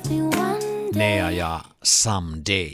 Nea ja Someday.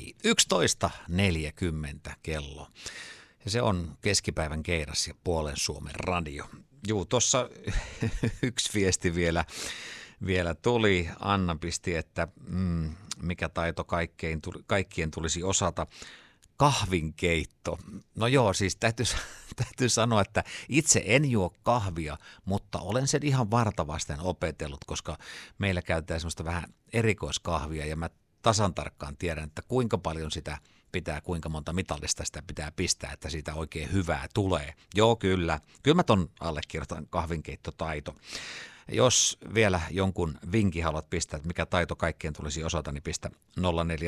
11.40 kello. Ja se on keskipäivän keiras ja puolen Suomen radio. Juu, tuossa yksi viesti vielä tuli. Anna pisti, että mikä taito kaikkien tulisi osata. Kahvinkeitto. No joo, siis täytyy sanoa, että itse en juo kahvia, mutta olen sen ihan vartavasten opetellut, koska meillä käytetään semmoista vähän erikoiskahvia ja mä tasan tarkkaan tiedän, että kuinka paljon sitä pitää, kuinka monta mitallista sitä pitää pistää, että siitä oikein hyvää tulee. Joo, kyllä mä ton allekirjoitan, kahvinkeittotaito. Jos vielä jonkun vinkin haluat pistää, että mikä taito kaikkien tulisi osata, niin pistä 0406195939.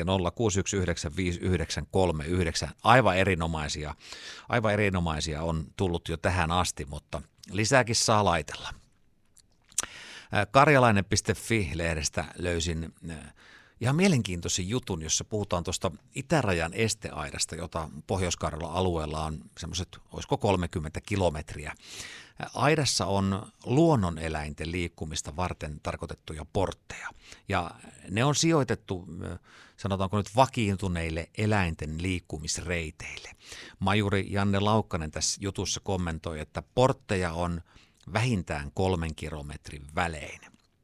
Aivan erinomaisia on tullut jo tähän asti, mutta lisääkin saa laitella. Karjalainen.fi-lehdestä löysin ihan mielenkiintoisen jutun, jossa puhutaan tuosta itärajan esteaidasta, jota Pohjois-Karjalan alueella on semmoiset, olisiko 30 kilometriä. Aidassa on luonnoneläinten liikkumista varten tarkoitettuja portteja, ja ne on sijoitettu, sanotaanko nyt, vakiintuneille eläinten liikkumisreiteille. Majuri Janne Laukkanen tässä jutussa kommentoi, että portteja on vähintään 3 kilometrin välein.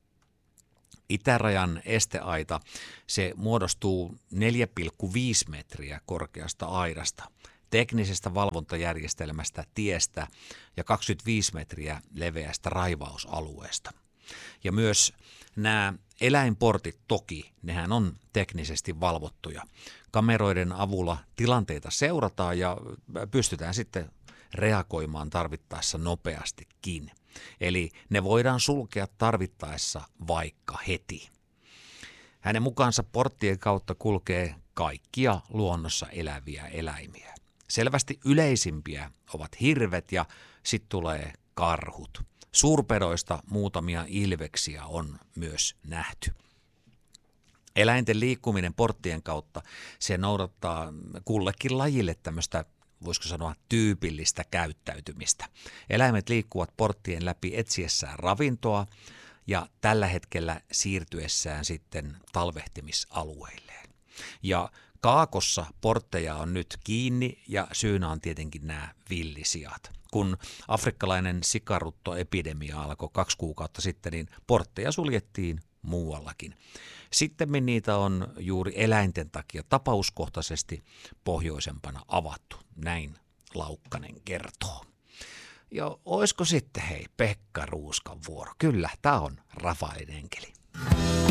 Itärajan esteaita, se muodostuu 4,5 metriä korkeasta aidasta, teknisestä valvontajärjestelmästä, tiestä ja 25 metriä leveästä raivausalueesta. Ja myös nämä eläinportit toki, nehän on teknisesti valvottuja. Kameroiden avulla tilanteita seurataan ja pystytään sitten reagoimaan tarvittaessa nopeastikin. Eli ne voidaan sulkea tarvittaessa vaikka heti. Hänen mukaansa porttien kautta kulkee kaikkia luonnossa eläviä eläimiä. Selvästi yleisimpiä ovat hirvet ja sitten tulee karhut. Suurpedoista muutamia ilveksiä on myös nähty. Eläinten liikkuminen porttien kautta, se noudattaa kullekin lajille tämmöistä, voisiko sanoa, tyypillistä käyttäytymistä. Eläimet liikkuvat porttien läpi etsiessään ravintoa ja tällä hetkellä siirtyessään sitten talvehtimisalueilleen. Ja Kaakossa portteja on nyt kiinni ja syynä on tietenkin nämä villisijat. Kun afrikkalainen sikaruttoepidemia alkoi 2 kuukautta sitten, niin portteja suljettiin muuallakin. Sittemmin niitä on juuri eläinten takia tapauskohtaisesti pohjoisempana avattu, näin Laukkanen kertoo. Ja olisiko sitten Pekka Ruuskan vuoro? Kyllä, tämä on Rafaelin enkeli.